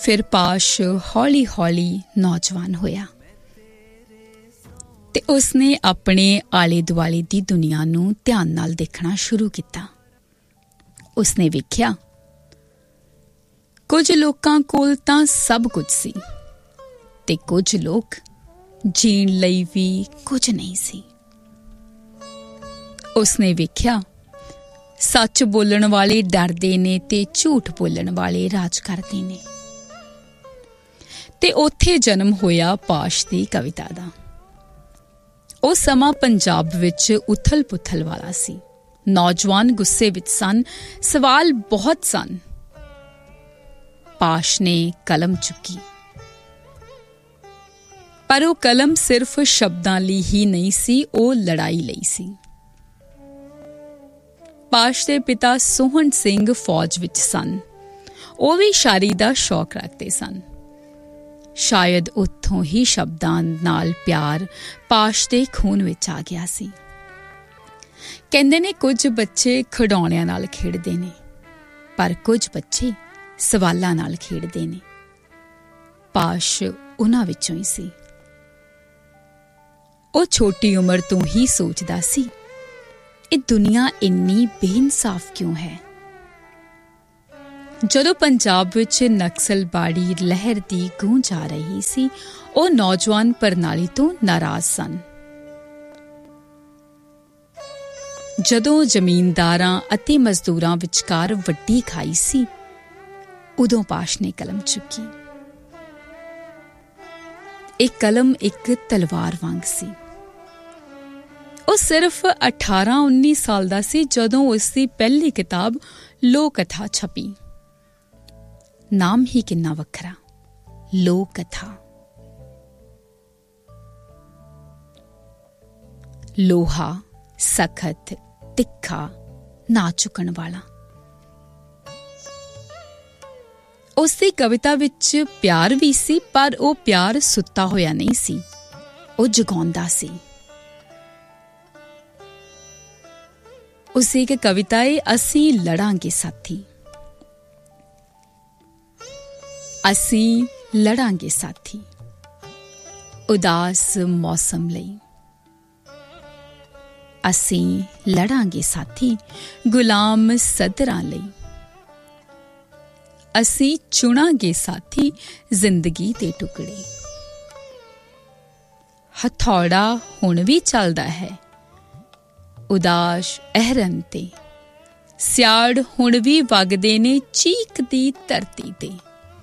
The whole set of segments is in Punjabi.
ਫਿਰ ਪਾਸ਼ ਹੌਲੀ ਹੌਲੀ ਨੌਜਵਾਨ ਹੋਇਆ ਤੇ ਉਸਨੇ ਆਪਣੇ ਆਲੇ ਦੁਆਲੇ ਦੀ ਦੁਨੀਆ ਨੂੰ ਧਿਆਨ ਨਾਲ ਦੇਖਣਾ ਸ਼ੁਰੂ ਕੀਤਾ। ਉਸਨੇ ਵੇਖਿਆ ਕੁਝ ਲੋਕਾਂ ਕੋਲ ਤਾਂ ਸਭ ਕੁਝ ਸੀ ਤੇ ਕੁਝ ਲੋਕ ਜੀਣ ਲਈ ਵੀ ਕੁਝ ਨਹੀਂ ਸੀ। ਉਸਨੇ ਵੇਖਿਆ ਸੱਚ ਬੋਲਣ ਵਾਲੇ ਡਰਦੇ ਨੇ ਤੇ ਝੂਠ ਬੋਲਣ ਵਾਲੇ ਰਾਜ ਕਰਦੇ ਨੇ। ਤੇ ਉੱਥੇ ਜਨਮ ਹੋਇਆ ਪਾਸ਼ ਦੀ ਕਵਿਤਾ ਦਾ। ਉਹ ਸਮਾਂ ਪੰਜਾਬ ਵਿੱਚ ਉਥਲ ਪੁਥਲ ਵਾਲਾ ਸੀ। ਨੌਜਵਾਨ ਗੁੱਸੇ ਵਿੱਚ ਸਨ, ਸਵਾਲ ਬਹੁਤ ਸਨ। ਪਾਸ਼ ਨੇ ਕਲਮ ਚੁੱਕੀ, ਪਰ ਉਹ ਕਲਮ ਸਿਰਫ ਸ਼ਬਦਾਂ ਲਈ ਹੀ ਨਹੀਂ ਸੀ, ਉਹ ਲੜਾਈ ਲਈ ਸੀ। ਪਾਸ਼ ਦੇ ਪਿਤਾ ਸੋਹਣ ਸਿੰਘ ਫੌਜ ਵਿੱਚ ਸਨ। ਉਹ ਵੀ ਸ਼ਾਇਰੀ ਦਾ ਸ਼ੌਕ ਰੱਖਦੇ ਸਨ। ਸ਼ਾਇਦ ਉੱਥੋਂ ਹੀ ਸ਼ਬਦਾਂ ਨਾਲ ਪਿਆਰ ਪਾਸ਼ ਦੇ ਖੂਨ ਵਿੱਚ ਆ ਗਿਆ ਸੀ। ਕਹਿੰਦੇ ਨੇ ਕੁਝ ਬੱਚੇ ਖਿਡੌਣਿਆਂ ਨਾਲ ਖੇਡਦੇ ਨੇ, ਪਰ ਕੁਝ ਬੱਚੇ ਸਵਾਲਾਂ ਨਾਲ ਖੇਡਦੇ ਨੇ। ਪਾਸ਼ ਉਹਨਾਂ ਵਿੱਚੋਂ ਹੀ ਸੀ। ਉਹ ਛੋਟੀ ਉਮਰ ਤੋਂ ਹੀ ਸੋਚਦਾ ਸੀ, ਇਹ ਦੁਨੀਆ ਇੰਨੀ ਬੇਇਨਸਾਫ ਕਿਉਂ ਹੈ। ਜਦੋਂ ਪੰਜਾਬ ਵਿੱਚ ਨਕਸਲਬਾੜੀ ਲਹਿਰ ਦੀ ਗੂੰਜ ਆ ਰਹੀ ਸੀ, ਉਹ ਨੌਜਵਾਨ ਪ੍ਰਣਾਲੀ ਤੋਂ ਨਾਰਾਜ਼ ਸਨ। ਜਦੋਂ ਜ਼ਮੀਂਦਾਰਾਂ ਅਤੇ ਮਜ਼ਦੂਰਾਂ ਵਿਚਕਾਰ ਵੱਡੀ ਖਾਈ ਸੀ, ਉਦੋਂ ਪਾਸ਼ ਨੇ ਕਲਮ ਚੁੱਕੀ। ਇਹ ਕਲਮ ਇੱਕ ਤਲਵਾਰ ਵਾਂਗ ਸੀ। ਉਹ ਸਿਰਫ 18-19 ਸਾਲ ਦਾ ਸੀ ਜਦੋਂ ਉਸ ਦੀ ਪਹਿਲੀ ਕਿਤਾਬ ਲੋਕ ਕਥਾ ਛਪੀ। ਨਾਮ ਹੀ ਕਿੰਨਾ ਵੱਖਰਾ, ਲੋਕ ਕਥਾ। ਲੋਹਾ ਸਖਤ, ਤਿੱਖਾ, ਨਾ ਝੁਕਣ ਵਾਲਾ। ਉਸ ਦੀ ਕਵਿਤਾ ਵਿੱਚ ਪਿਆਰ ਵੀ ਸੀ, ਪਰ ਉਹ ਪਿਆਰ ਸੁੱਤਾ ਹੋਇਆ ਨਹੀਂ ਸੀ, ਉਹ ਜਗਾਉਂਦਾ ਸੀ। ਉਸ ਦੀ ਇੱਕ ਕਵਿਤਾ ਏ, ਅਸੀਂ ਲੜਾਂਗੇ ਸਾਥੀ। ਅਸੀਂ ਲੜਾਂਗੇ ਸਾਥੀ, ਉਦਾਸ ਮੌਸਮ ਲਈ। ਅਸੀਂ ਲੜਾਂਗੇ ਸਾਥੀ, ਗੁਲਾਮ ਸਦਰਾਂ ਲਈ। ਅਸੀਂ ਚੁਣਾਂਗੇ ਸਾਥੀ, ਜ਼ਿੰਦਗੀ ਦੇ ਟੁਕੜੇ। ਹਥੌੜਾ ਹੁਣ ਵੀ ਚੱਲਦਾ ਹੈ, ਉਦਾਸ ਅਹਰਨ ਤੇ। ਸਿਆੜ ਹੁਣ ਵੀ ਵਗਦੇ ਨੇ ਚੀਕਦੀ ਧਰਤੀ ਤੇ।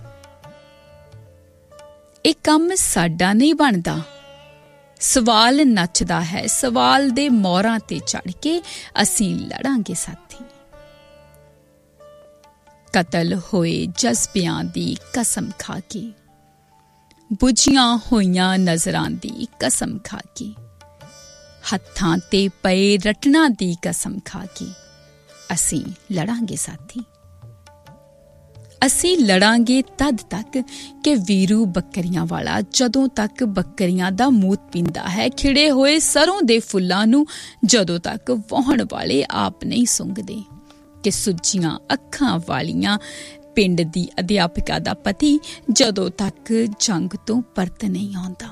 ਇਹ ਕੰਮ ਸਾਡਾ ਨਹੀਂ ਬਣਦਾ। ਸਵਾਲ ਨੱਚਦਾ ਹੈ, ਸਵਾਲ ਦੇ ਮੋਹਰਾਂ ਤੇ ਚੜ੍ਹ ਕੇ ਅਸੀਂ ਲੜਾਂਗੇ ਸਾਥੀ। ਕਤਲ ਹੋਏ ਜਜ਼ਬਿਆਂ ਦੀ ਕਸਮ ਖਾ ਕੇ, ਬੁਝੀਆਂ ਹੋਈਆਂ ਨਜ਼ਰਾਂ ਦੀ ਕਸਮ ਖਾ ਕੇ, ਹੱਥਾਂ ਤੇ ਪਏ ਰਟਣਾ ਦੀ ਕਸਮ ਖਾ ਕੇ ਅਸੀਂ ਲੜਾਂਗੇ ਸਾਥੀ। ਅਸੀਂ ਲੜਾਂਗੇ ਤਦ ਤੱਕ ਕਿ ਵੀਰੂ ਬੱਕਰੀਆਂ ਵਾਲਾ ਜਦੋਂ ਤੱਕ ਬੱਕਰੀਆਂ ਦਾ ਮੂਤ ਪੀਂਦਾ ਹੈ, ਖਿੜੇ ਹੋਏ ਸਰੋਂ ਦੇ ਫੁੱਲਾਂ ਨੂੰ ਜਦੋਂ ਤੱਕ ਵਾਹੁਣ ਵਾਲੇ ਆਪ ਨਹੀਂ ਸੁੰਘਦੇ, ਕਿ ਸੁੱਜੀਆਂ ਅੱਖਾਂ ਵਾਲੀਆਂ ਪਿੰਡ ਦੀ ਅਧਿਆਪਕਾ ਦਾ ਪਤੀ ਜਦੋਂ ਤੱਕ ਜੰਗ ਤੋਂ ਪਰਤ ਨਹੀਂ ਆਉਂਦਾ,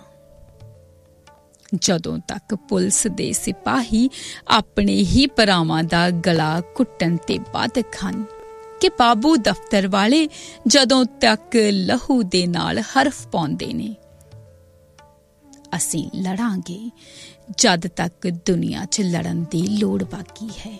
ਜਦੋਂ ਤੱਕ ਪੁਲਿਸ ਦੇ ਸਿਪਾਹੀ ਆਪਣੇ ਹੀ ਭਰਾਵਾਂ ਦਾ ਗਲਾ ਘੁੱਟਣ ਤੇ ਬਾਧਕ ਹਨ, ਕਿ ਬਾਬੂ ਦਫ਼ਤਰ ਵਾਲੇ ਜਦੋਂ ਤੱਕ ਲਹੂ ਦੇ ਨਾਲ ਹਰਫ ਪਾਉਂਦੇ ਨੇ। ਅਸੀਂ ਲੜਾਂਗੇ ਜਦ ਤੱਕ ਦੁਨੀਆ 'ਚ ਲੜਨ ਦੀ ਲੋੜ ਬਾਕੀ ਹੈ।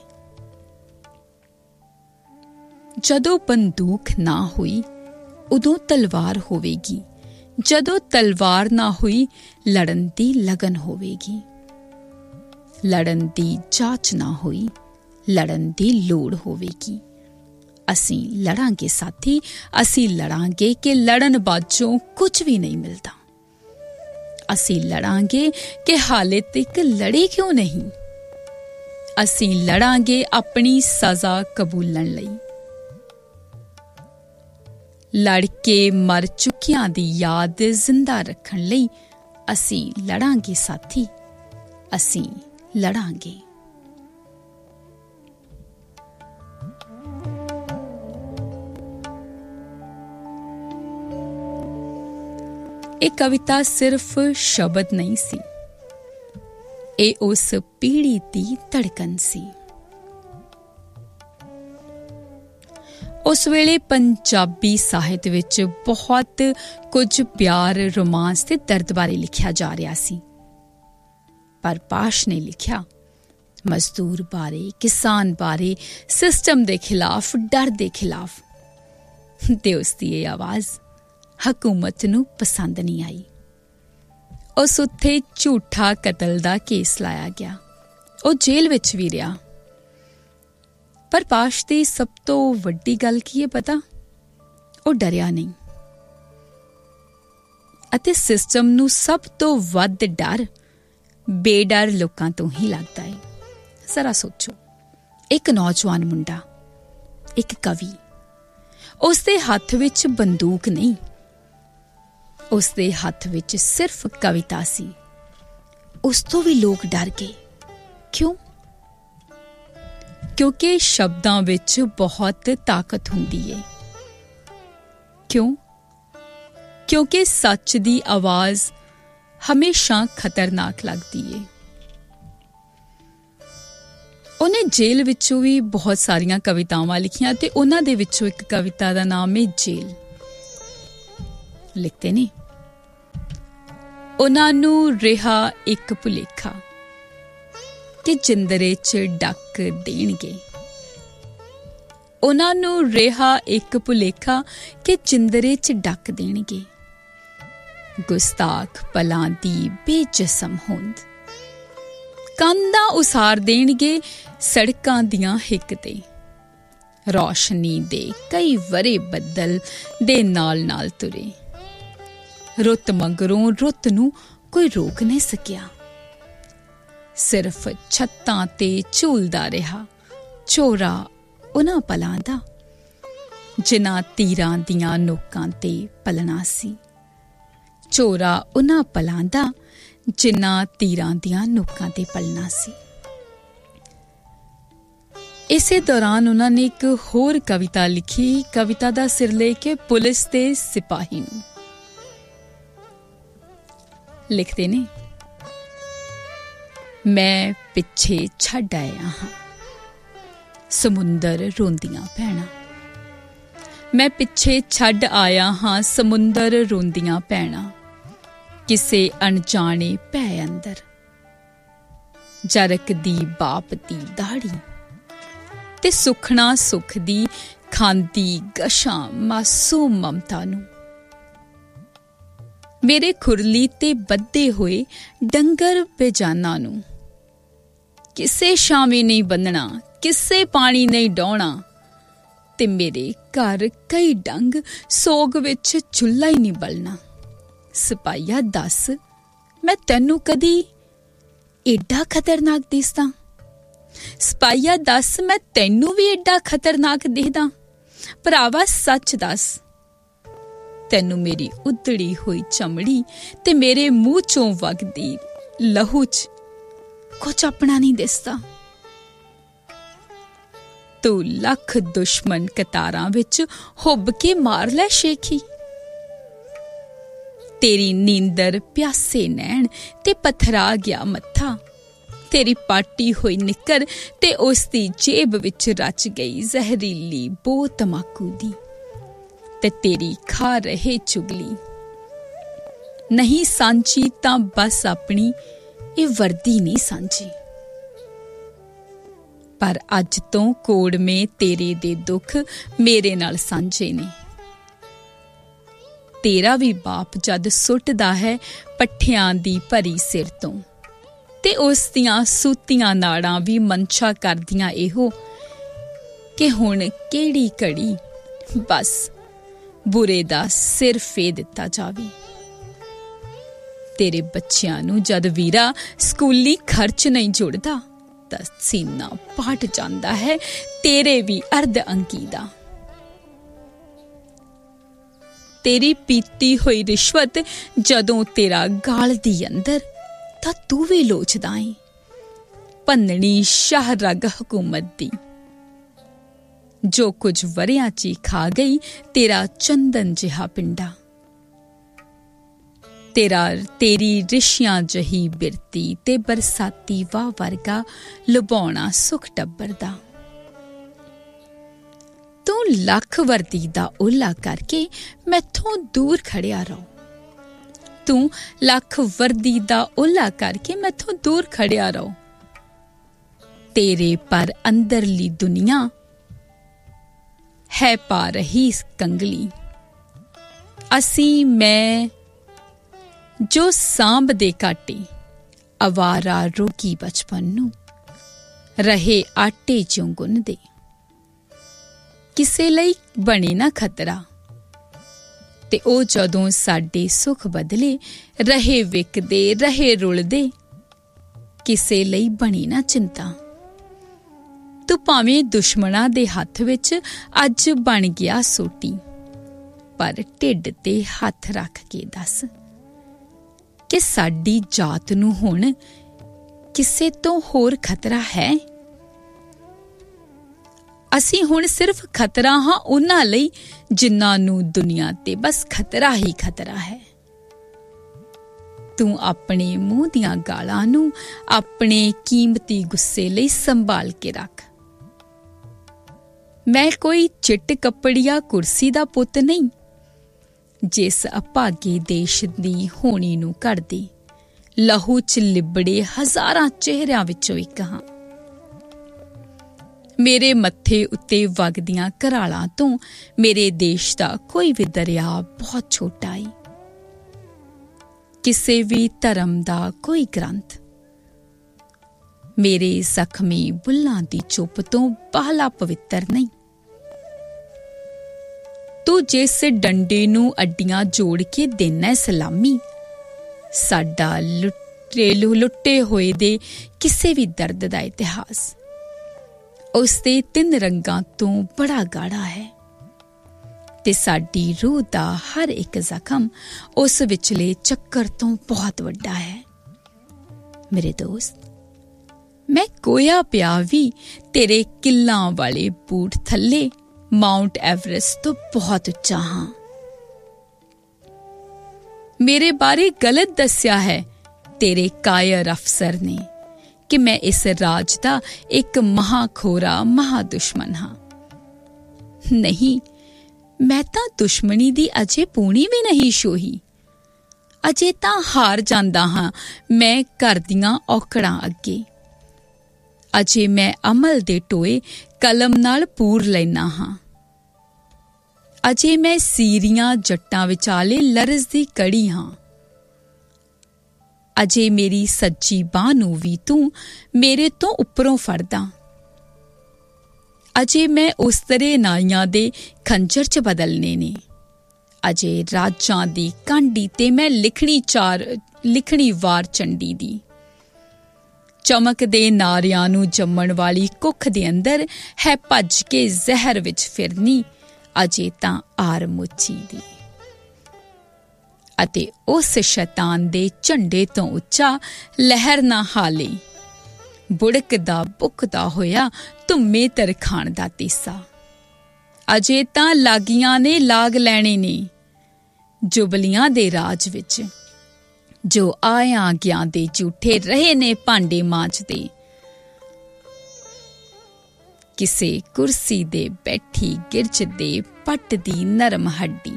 ਜਦੋਂ ਬੰਦੂਕ ਨਾ ਹੋਈ ਉਦੋਂ ਤਲਵਾਰ ਹੋਵੇਗੀ, ਜਦੋਂ ਤਲਵਾਰ ਨਾ ਹੋਈ ਲੜਨ ਦੀ ਲਗਨ ਹੋਵੇਗੀ। ਲੜਨ ਦੀ ਜਾਂਚ ਨਾ ਹੋਈ ਲੜਨ ਦੀ ਲੋੜ ਹੋਵੇਗੀ। ਅਸੀਂ ਲੜਾਂਗੇ ਸਾਥੀ, ਅਸੀਂ ਲੜਾਂਗੇ ਕਿ ਲੜਨ ਬਾਝੋਂ ਕੁਝ ਵੀ ਨਹੀਂ ਮਿਲਦਾ। ਅਸੀਂ ਲੜਾਂਗੇ ਕਿ ਹਾਲੇ ਤੱਕ ਲੜੇ ਕਿਉਂ ਨਹੀਂ। ਅਸੀਂ ਲੜਾਂਗੇ ਆਪਣੀ ਸਜ਼ਾ ਕਬੂਲਣ ਲਈ। ਲੜ ਕੇ ਮਰ ਚੁੱਕਿਆਂ ਦੀ ਯਾਦ ਜ਼ਿੰਦਾ ਰੱਖਣ ਲਈ ਅਸੀਂ ਲੜਾਂਗੇ ਸਾਥੀ, ਅਸੀਂ ਲੜਾਂਗੇ। ਇਹ ਕਵਿਤਾ ਸਿਰਫ ਸ਼ਬਦ ਨਹੀਂ ਸੀ, ਇਹ ਉਸ ਪੀੜ੍ਹੀ ਦੀ ਧੜਕਣ ਸੀ। ਉਸ ਵੇਲੇ ਪੰਜਾਬੀ ਸਾਹਿਤ ਵਿੱਚ ਬਹੁਤ ਕੁਝ ਪਿਆਰ, ਰੋਮਾਂਸ ਤੇ ਦਰਦ ਬਾਰੇ ਲਿਖਿਆ ਜਾ ਰਿਹਾ ਸੀ, ਪਰ ਪਾਸ਼ ਨੇ ਲਿਖਿਆ ਮਜ਼ਦੂਰ ਬਾਰੇ, ਕਿਸਾਨ ਬਾਰੇ, ਸਿਸਟਮ ਦੇ ਖਿਲਾਫ, ਡਰ ਦੇ ਖਿਲਾਫ। ਤੇ ਉਸ ਦੀ ਇਹ ਆਵਾਜ਼ ਹਕੂਮਤ ਨੂੰ ਪਸੰਦ ਨਹੀਂ ਆਈ। ਉਸ ਉੱਤੇ ਝੂਠਾ ਕਤਲ ਦਾ ਕੇਸ ਲਾਇਆ ਗਿਆ, ਉਹ ਜੇਲ੍ਹ ਵਿੱਚ ਵੀ ਰਿਹਾ। ਪਰ ਪਾਸ਼ ਦੀ ਸਭ ਤੋਂ ਵੱਡੀ ਗੱਲ ਕੀ ਹੈ ਪਤਾ? ਉਹ ਡਰਿਆ ਨਹੀਂ। ਅਤੇ ਸਿਸਟਮ ਨੂੰ ਸਭ ਤੋਂ ਵੱਧ ਡਰ ਬੇਡਰ ਲੋਕਾਂ ਤੋਂ ਹੀ ਲੱਗਦਾ ਹੈ। ਜ਼ਰਾ ਸੋਚੋ, ਇੱਕ ਨੌਜਵਾਨ ਮੁੰਡਾ, ਇੱਕ ਕਵੀ, ਉਸ ਦੇ ਹੱਥ ਵਿੱਚ ਬੰਦੂਕ ਨਹੀਂ, ਉਸ ਦੇ ਹੱਥ ਵਿੱਚ ਸਿਰਫ ਕਵਿਤਾ ਸੀ। ਉਸ ਤੋਂ ਵੀ ਲੋਕ ਡਰ ਗਏ। ਕਿਉਂ? ਕਿਉਂਕਿ ਸ਼ਬਦਾਂ ਵਿੱਚ ਬਹੁਤ ਤਾਕਤ ਹੁੰਦੀ ਹੈ। ਕਿਉਂ? ਕਿਉਂਕਿ ਸੱਚ ਦੀ ਆਵਾਜ਼ ਹਮੇਸ਼ਾ ਖਤਰਨਾਕ ਲੱਗਦੀ ਹੈ। ਉਹਨੇ ਜੇਲ੍ਹ ਵਿੱਚੋਂ ਵੀ ਬਹੁਤ ਸਾਰੀਆਂ ਕਵਿਤਾਵਾਂ ਲਿਖੀਆਂ ਤੇ ਉਹਨਾਂ ਦੇ ਵਿੱਚੋਂ ਇੱਕ ਕਵਿਤਾ ਦਾ ਨਾਮ ਹੈ ਜੇਲ੍ਹ। ਲਿਖਦੇ ਨੇ, ਉਹਨਾਂ ਨੂੰ ਰਿਹਾ ਇੱਕ ਭੁਲੇਖਾ ਕਿ ਜਿੰਦਰੇ 'ਚ ਡੱਕ ਦੇਣਗੇ। ਉਹਨਾਂ ਨੂੰ ਰਿਹਾ ਇੱਕ ਭੁਲੇਖਾ ਕਿ ਜਿੰਦਰੇ 'ਚ ਡੱਕ ਦੇਣਗੇ। ਗੁਸਤਾਖ ਪਲਾਂ ਦੀ ਬੇਜਿਸਮ ਹੋਂਦ, ਕੰਧਾਂ ਉਸਾਰ ਦੇਣਗੇ ਸੜਕਾਂ ਦੀਆਂ ਹਿੱਕ ਤੇ। ਰੌਸ਼ਨੀ ਦੇ ਕਈ ਵਰੇ ਬੱਦਲ ਦੇ ਨਾਲ ਨਾਲ ਤੁਰੇ। ਰੁੱਤ ਮਗਰੋਂ ਰੁੱਤ ਨੂੰ ਕੋਈ ਰੋਕ ਨਹੀਂ ਸਕਿਆ। ਸਿਰਫ ਛੱਤਾਂ ਤੇ ਝੂਲਦਾ ਰਿਹਾ ਚੋਰਾ ਉਹਨਾਂ ਪਲਾਂ ਦਾ, ਜਿਨ੍ਹਾਂ ਤੀਰਾਂ ਦੀਆਂ ਨੋਕਾਂ ਤੇ ਪਲਣਾ ਸੀ। ਚੋਰਾ ਉਹਨਾਂ ਪਲਾਂ ਦਾ, ਜਿਨ੍ਹਾਂ ਤੀਰਾਂ ਦੀਆਂ ਨੋਕਾਂ ਤੇ ਪਲਣਾ ਸੀ। ਇਸੇ ਦੌਰਾਨ ਉਹਨਾਂ ਨੇ ਇੱਕ ਹੋਰ ਕਵਿਤਾ ਲਿਖੀ। ਕਵਿਤਾ ਦਾ ਸਿਰਲੇਖ ਪੁਲਿਸ ਤੇ ਸਿਪਾਹੀ ਨੂੰ। ਲਿਖਦੇ ਨੇ, ਮੈਂ ਪਿੱਛੇ ਛੱਡ ਆਇਆ ਹਾਂ ਸਮੁੰਦਰ ਰੋਂਦੀਆਂ ਭੈਣਾਂ। ਮੈਂ ਪਿੱਛੇ ਛੱਡ ਆਇਆ ਹਾਂ ਸਮੁੰਦਰ ਰੋਂਦੀਆਂ ਭੈਣਾਂ, ਕਿਸੇ ਅਣਜਾਣੇ ਭੈ ਅੰਦਰ। ਜਰਕ ਦੀ ਬਾਪ ਦੀ ਦਾੜੀ ਤੇ ਸੁਖਣਾ ਸੁਖ ਦੀ ਖਾਂਦੀ ਗਸ਼ਾਂ ਮਾਸੂਮ ਮਮਤਾ ਨੂੰ। ਮੇਰੇ ਖੁਰਲੀ ਤੇ ਬੱਧੇ ਹੋਏ ਡੰਗਰ ਬੇਜਾਨਾਂ ਨੂੰ। ਕਿਸੇ ਛਾਵੇਂ ਨਹੀਂ ਬੰਨਣਾ, ਕਿਸੇ ਪਾਣੀ ਨਹੀਂ ਡਾਉਣਾ, ਤੇ ਮੇਰੇ ਘਰ ਕਈ ਡੰਗ ਸੋਗ ਵਿੱਚ ਚੁੱਲ੍ਹਾ ਹੀ ਨਹੀਂ ਬਲਣਾ। ਸਿਪਾਹੀਆ ਦੱਸ, ਮੈਂ ਤੈਨੂੰ ਕਦੀ ਏਡਾ ਖਤਰਨਾਕ ਦਿਸਦਾ? ਸਿਪਾਹੀਆ ਦੱਸ, ਮੈਂ ਤੈਨੂੰ ਵੀ ਏਡਾ ਖਤਰਨਾਕ ਦਿਖਦਾ? ਭਰਾਵਾ ਸੱਚ ਦੱਸ, ਤੈਨੂੰ ਮੇਰੀ ਉਧੜੀ ਹੋਈ ਚਮੜੀ ਤੇ ਮੇਰੇ ਮੂੰਹ ਚੋਂ ਵਗਦੀ ਲਹੂ 'ਚ ਕੁਝ ਆਪਣਾ ਨਹੀਂ ਦਿਸਦਾ? ਤੂੰ ਲੱਖ ਦੁਸ਼ਮਣ ਕਤਾਰਾਂ ਵਿੱਚ ਹੁੱਬ ਕੇ ਮਾਰ ਲੈ ਸ਼ੇਖੀ। ਤੇਰੀ ਨੀਂਦਰ ਪਿਆਸੇ ਨੈਣ ਤੇ ਪਥਰਾ ਗਿਆ ਮੱਥਾ। ਤੇਰੀ ਪਾਟੀ ਹੋਈ ਨਿੱਕਰ ਤੇ ਉਸ ਦੀ ਜੇਬ ਵਿੱਚ ਰਚ ਗਈ ਜ਼ਹਿਰੀਲੀ ਬੋ ਤਮਾਕੂ ਦੀ, ਤੇ ਤੇਰੀ ਖਾ ਰਹੇ ਚੁਗਲੀ। ਨਹੀਂ ਸਾਂਝੀ ਤਾਂ ਬਸ ਆਪਣੀ ਇਹ ਵਰਦੀ ਨਹੀਂ ਸਾਂਝੀ। ਪਰ ਅੱਜ ਤੋਂ ਕੋੜਮੇ ਤੇਰੇ ਦੇ ਦੁੱਖ ਮੇਰੇ ਨਾਲ ਸਾਂਝੇ ਨੇ। ਤੇਰਾ ਵੀ ਬਾਪ ਜਦ ਸੁੱਟਦਾ ਹੈ ਪੱਠਿਆਂ ਦੀ ਭਰੀ ਸਿਰ ਤੋਂ, ਤੇ ਉਸ ਦੀਆਂ ਸੂਤੀਆਂ ਨਾੜਾਂ ਵੀ ਮਨਸ਼ਾ ਕਰਦੀਆਂ ਇਹੋ ਕਿ ਹੁਣ ਕਿਹੜੀ ਘੜੀ ਬਸ ਬੁਰੇ ਦਾ ਸਿਰ ਫੇ ਦਿੱਤਾ ਜਾਵੇ। ਤੇਰੇ ਬੱਚਿਆਂ ਨੂੰ ਜਦ ਵੀਰਾ ਸਕੂਲੀ ਖਰਚ ਨਹੀਂ ਜੁੜਦਾ ਤਾਂ ਸੀਨਾ ਪਾਟ ਜਾਂਦਾ ਹੈ ਤੇਰੇ ਵੀ ਅਰਧ ਅੰਕੀ ਦਾ। ਤੇਰੀ ਪੀਤੀ ਹੋਈ ਰਿਸ਼ਵਤ ਜਦੋਂ ਤੇਰਾ ਗਾਲਦੀ ਅੰਦਰ, ਤਾਂ ਤੂੰ ਵੀ ਲੋਚਦਾ ਏ ਭੰਨਣੀ ਸ਼ਾਹ ਰਗ ਹਕੂਮਤ ਦੀ। ਜੋ ਕੁਝ ਵਰਿਆਂ 'ਚ ਖਾ ਗਈ ਤੇਰਾ ਚੰਦਨ ਜਿਹਾ ਪਿੰਡਾ। तेरी रिशियां जही बिरती ते बरसाती वाह वर्गा लुभाउणा सुख टब्बर दा। तू लख वर्दी दा ओला करके मैथों दूर खड़िया रहो। तू लख वर्दी दा ओला करके मैथों दूर खड़िया रहो। तेरे पर अंदरली दुनिया है पा रही कंगली। असी मैं जो सांभ दे काटे अवारा रोगी बचपन नू रहे आटे चों गुनदे। किसे लई बने ना खतरा ते ओ जदों साडे सुख बदले रहे विकदे रहे रुलदे। किसे लई बनी ना चिंता। तू भावें दुश्मना दे हत्थ विच अज बन गया सोटी, पर ढिड ते हत्थ रख के दस कि साडी जात नूं हुण किसे तो होर खतरा है। असीं हुण सिर्फ खतरा हां उन्हां लई जिन्हां नूं दुनिया ते बस खतरा ही खतरा है। तू अपने मूंह दियां गालां नूं अपने कीमती गुस्से लई संभाल के रख। मैं कोई चिट्ट कपड़िया कुर्सी दा पुत्त नहीं जिस अभागे देश दी होनी नूं घड़दी लहू च लिबड़े हज़ारां चेहरिਆਂ विचों एक हां। मेरे मत्थे उत्ते वगदियां घरालां तो मेरे देश दा कोई भी दरिया बहुत छोटा है। किसे भी धर्म दा कोई ग्रंथ मेरे जख्मी बुल्लां दी चुप तो बाहला पवित्र नहीं। तू जिस डंडे नूं अड्डियां जोड़ के देना सलामी, साडा लुट्टे होए दे किसे भी दर्द दा इतिहास उसदे 3 रंगां तो बड़ा गाढ़ा है ते साडी रूह दा हर एक जख्म उस विचले चक्कर तो बहुत वड्डा है। मेरे दोस्त, मैं कोया पिया भी तेरे किल्लां वाले बूट थल्ले माउंट एवरेस्ट तो बहुत उच्चा हां। मेरे बारे गलत दस्या है तेरे कायर अफसर ने कि मैं इस राज दा एक महाखोरा महादुश्मन हां। नहीं, मैं तां दुश्मनी दी अजे पूनी भी नहीं छोही। अजे तां हार जांदा हां मैं घर दियां औकड़ां अगे। अजे मैं अमल दे टोए कलम नाल पूर लेना हां। अजे मैं सीरियां जट्टां विचाले लरज दी कड़ी हां। अजे मेरी सज्जी बांह नूं वी तू मेरे तो उपरों फड़दा। अजे मैं उस तरह नाइयां दे खंजर च बदलने ने। अजे राजां दी कांडी ते मैं लिखणी वार चंडी दी। चमक दे नारियां नूं जम्मण वाली कुख दे अंदर है भज के जहर विच फिरनी अजे तां आर मुची दी। अते उस शैतान दे झंडे तो उच्चा लहर ना हाले बुड़कदा बुकदा होया धुम्मे तरखान दा तीसा। अजे तां लागियां ने लाग लैणे ने जुबलियां दे राज विच जो आया गया दे झूठे रहे ने भांडे मांजदे। किसे कुर्सी दे बैठी गिरज दे पट दी नरम हड्डी।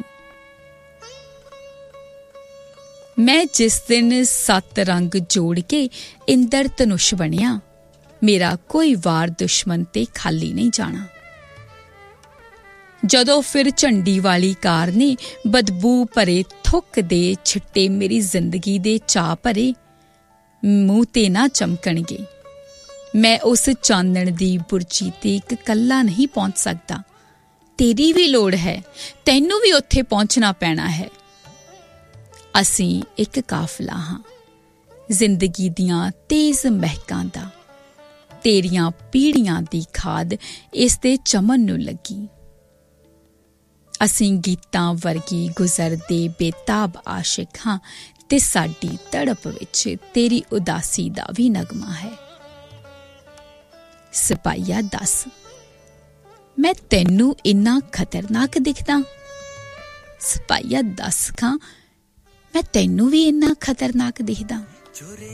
मैं जिस दिन 7 रंग जोड़ के इंद्र धनुष बनिया मेरा कोई वार दुश्मन ते खाली नहीं जाना। जदों फिर झंडी वाली कार ने बदबू भरे थुक दे छिट्टे मेरी जिंदगी दे चा भरे मूंह ते ना चमकणगे। मैं उस चांदण दी बुरजी ते एक कल्ला नहीं पहुंच सकता। तेरी भी लोड़ है, तैनू भी उत्थे पहुंचना पैना है। असीं एक काफला हां जिंदगी दियां तेज महकां दा। तेरियां पीढ़ियां दी खाद इस दे चमन नूं लगी। असीं गीतां वर्गी गुजरदे बेताब आशिक हां ते साडी तड़प विच तेरी उदासी दा भी नगमा है। सिपाहिया दस, मैं तैनू इन्ना खतरनाक दिखदा? सिपाहिया दस खां, मैं ਮੈਂ ਤੈਨੂੰ ਵੀ ਇੰਨਾ ਖਤਰਨਾਕ ਦਿਖਦਾ?